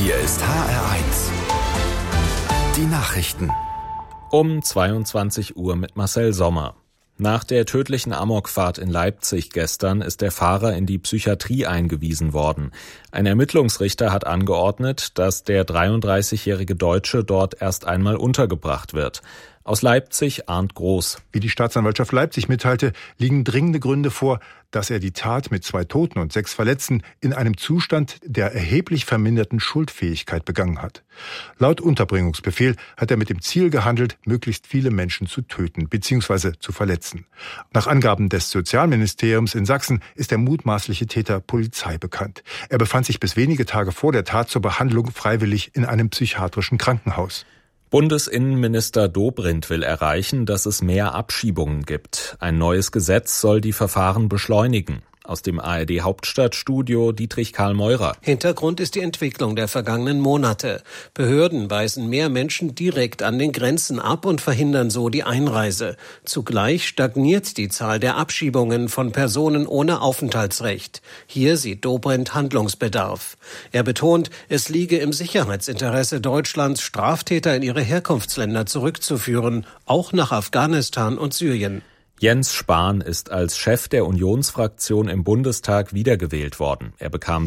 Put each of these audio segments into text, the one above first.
Hier ist HR1. Die Nachrichten. Um 22 Uhr mit Marcel Sommer. Nach der tödlichen Amokfahrt in Leipzig gestern ist der Fahrer in die Psychiatrie eingewiesen worden. Ein Ermittlungsrichter hat angeordnet, dass der 33-jährige Deutsche dort erst einmal untergebracht wird. Aus Leipzig Arndt Groß. Wie die Staatsanwaltschaft Leipzig mitteilte, liegen dringende Gründe vor, dass er die Tat mit 2 Toten und 6 Verletzten in einem Zustand der erheblich verminderten Schuldfähigkeit begangen hat. Laut Unterbringungsbefehl hat er mit dem Ziel gehandelt, möglichst viele Menschen zu töten bzw. zu verletzen. Nach Angaben des Sozialministeriums in Sachsen ist der mutmaßliche Täter Polizei bekannt. Er befand sich bis wenige Tage vor der Tat zur Behandlung freiwillig in einem psychiatrischen Krankenhaus. Bundesinnenminister Dobrindt will erreichen, dass es mehr Abschiebungen gibt. Ein neues Gesetz soll die Verfahren beschleunigen. Aus dem ARD-Hauptstadtstudio Dietrich Karl Meurer. Hintergrund ist die Entwicklung der vergangenen Monate. Behörden weisen mehr Menschen direkt an den Grenzen ab und verhindern so die Einreise. Zugleich stagniert die Zahl der Abschiebungen von Personen ohne Aufenthaltsrecht. Hier sieht Dobrindt Handlungsbedarf. Er betont, es liege im Sicherheitsinteresse Deutschlands, Straftäter in ihre Herkunftsländer zurückzuführen, auch nach Afghanistan und Syrien. Jens Spahn ist als Chef der Unionsfraktion im Bundestag wiedergewählt worden. Er bekam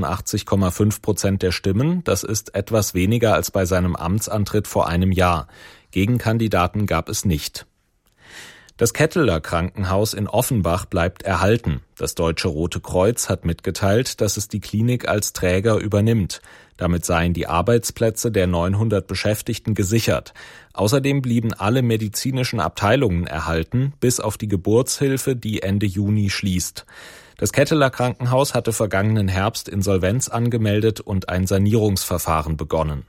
86,5% der Stimmen. Das ist etwas weniger als bei seinem Amtsantritt vor einem Jahr. Gegenkandidaten gab es nicht. Das Ketteler Krankenhaus in Offenbach bleibt erhalten. Das Deutsche Rote Kreuz hat mitgeteilt, dass es die Klinik als Träger übernimmt. Damit seien die Arbeitsplätze der 900 Beschäftigten gesichert. Außerdem blieben alle medizinischen Abteilungen erhalten, bis auf die Geburtshilfe, die Ende Juni schließt. Das Ketteler Krankenhaus hatte vergangenen Herbst Insolvenz angemeldet und ein Sanierungsverfahren begonnen.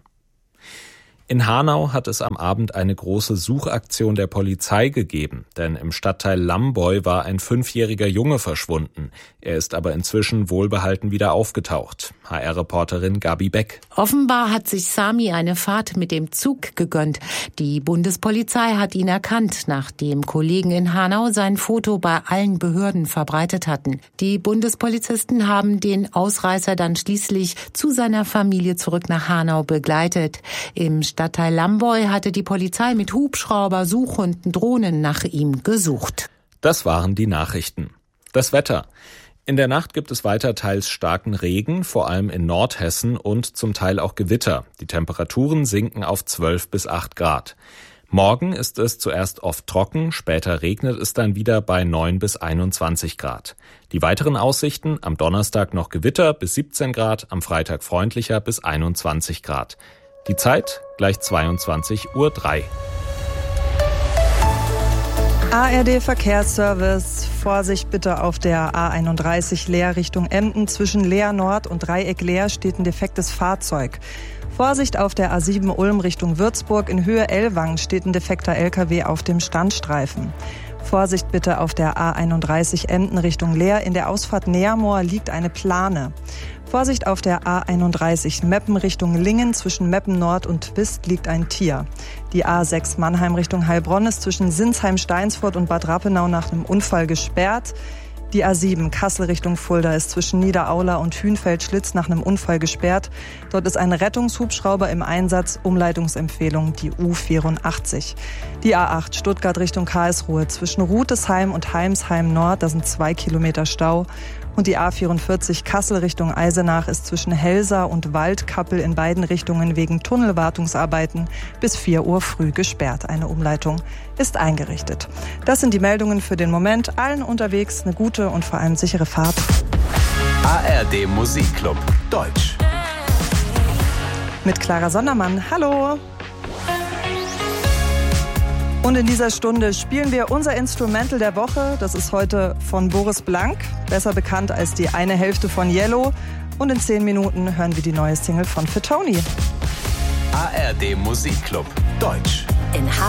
In Hanau hat es am Abend eine große Suchaktion der Polizei gegeben, denn im Stadtteil Lamboy war ein 5-jähriger Junge verschwunden. Er ist aber inzwischen wohlbehalten wieder aufgetaucht. HR-Reporterin Gabi Beck. Offenbar hat sich Sami eine Fahrt mit dem Zug gegönnt. Die Bundespolizei hat ihn erkannt, nachdem Kollegen in Hanau sein Foto bei allen Behörden verbreitet hatten. Die Bundespolizisten haben den Ausreißer dann schließlich zu seiner Familie zurück nach Hanau begleitet. Im Stadtteil Lamboy hatte die Polizei mit Hubschrauber, Suchhunden, Drohnen nach ihm gesucht. Das waren die Nachrichten. Das Wetter. In der Nacht gibt es weiter teils starken Regen, vor allem in Nordhessen und zum Teil auch Gewitter. Die Temperaturen sinken auf 12 bis 8 Grad. Morgen ist es zuerst oft trocken, später regnet es dann wieder bei 9 bis 21 Grad. Die weiteren Aussichten: am Donnerstag noch Gewitter bis 17 Grad, am Freitag freundlicher bis 21 Grad. Die Zeit gleich 22:03 Uhr. ARD Verkehrsservice. Vorsicht bitte auf der A31 Leer Richtung Emden. Zwischen Leer Nord und Dreieck Leer steht ein defektes Fahrzeug. Vorsicht auf der A7 Ulm Richtung Würzburg. In Höhe Ellwangen steht ein defekter LKW auf dem Standstreifen. Vorsicht bitte auf der A31 Emden Richtung Leer. In der Ausfahrt Neamoor liegt eine Plane. Vorsicht auf der A31 Meppen Richtung Lingen. Zwischen Meppen Nord und Twist liegt ein Tier. Die A6 Mannheim Richtung Heilbronn ist zwischen Sinsheim-Steinsfurt und Bad Rappenau nach einem Unfall gesperrt. Die A7 Kassel Richtung Fulda ist zwischen Niederaula und Hünfeld-Schlitz nach einem Unfall gesperrt. Dort ist ein Rettungshubschrauber im Einsatz. Umleitungsempfehlung die U84. Die A8 Stuttgart Richtung Karlsruhe zwischen Rutesheim und Heimsheim Nord, da sind 2 Kilometer Stau. Und die A44 Kassel Richtung Eisenach ist zwischen Helsa und Waldkappel in beiden Richtungen wegen Tunnelwartungsarbeiten bis 4 Uhr früh gesperrt. Eine Umleitung ist eingerichtet. Das sind die Meldungen für den Moment. Allen unterwegs eine gute und vor allem sichere Fahrt. ARD Musikclub Deutsch. Mit Clara Sondermann. Hallo. Und in dieser Stunde spielen wir unser Instrumental der Woche. Das ist heute von Boris Blank, besser bekannt als die eine Hälfte von Yellow. Und in 10 Minuten hören wir die neue Single von Fatoni. ARD Musikclub Deutsch.